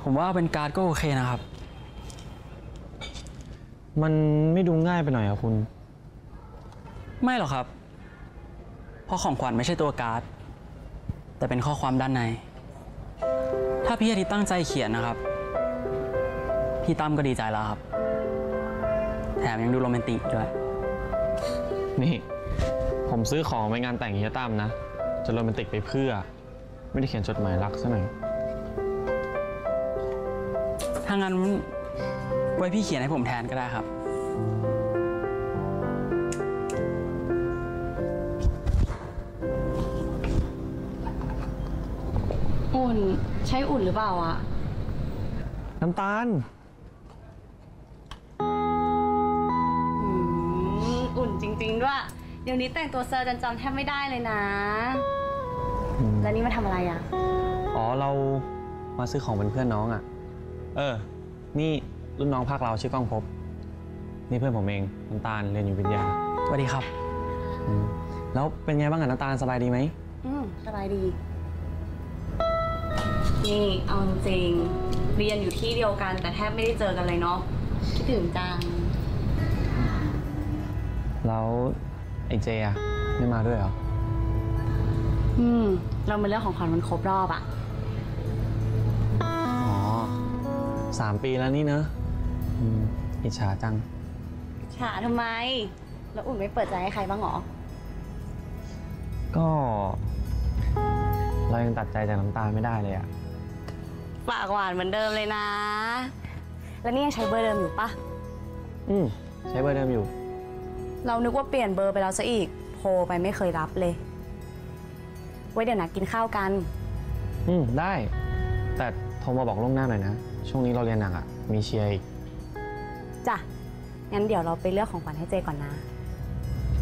ผมว่าเป็นการ์ดก็โอเคนะครับมันไม่ดูง่ายไปหน่อยอะคุณไม่หรอกครับเพราะของขวัญไม่ใช่ตัวการ์ดแต่เป็นข้อความด้านในถ้าพี่อาทิตย์ตั้งใจเขียนนะครับพี่ตั้มก็ดีใจแล้วครับแถมยังดูโรแมนติกด้วยนี่ผมซื้อของไปงานแต่งเฮียตั้มนะจะโรแมนติกไปเพื่อไม่ได้เขียนจดหมายรักซะหน่อยถ้างั้นไว้พี่เขียนให้ผมแทนก็ได้ครับอุ่นใช่อุ่นหรือเปล่าอะน้ำตาลอุ่นจริงๆด้วยเดี๋ยวนี้แต่งตัวเซอร์จำแทบไม่ได้เลยนะแล้วนี่มาทำอะไรอะอ๋อเรามาซื้อของเป็นเพื่อนน้องอะนี่รุ่นน้องภาคเราชื่อก้องภพนี่เพื่อนผมเองน้ำตาลเรียนอยู่วิทยาสวัสดีครับแล้วเป็นไงบ้างอะน้ำตาลสบายดีไหมสบายดีนี่เอาจริงเรียนอยู่ที่เดียวกันแต่แทบไม่ได้เจอกันเลยเนาะคิดถึงจังแล้วไอ้เจอะไม่มาด้วยเหรอเรามาเรื่องของขวัญมันครบรอบอะอ๋อ3 ปีแล้วนี่เนอะอิจฉาจังฉาทำไมแล้วอุ่นไม่เปิดใจให้ใครบ้างหรอก็เรายังตัดใจจากน้ำตาลไม่ได้เลยอะปากหวานเหมือนเดิมเลยนะแล้วนี่ยังใช้เบอร์เดิมอยู่ปะใช้เบอร์เดิมอยู่เรานึกว่าเปลี่ยนเบอร์ไปแล้วซะอีกโทรไปไม่เคยรับเลยไว้เดี๋ยวนัดกินข้าวกันได้แต่โทรมาบอกล่วงหน้าหน่อยนะช่วงนี้เราเรียนหนักอะมีเชียร์อีกจ้ะงั้นเดี๋ยวเราไปเลือกของขวัญให้เจก่อนนะ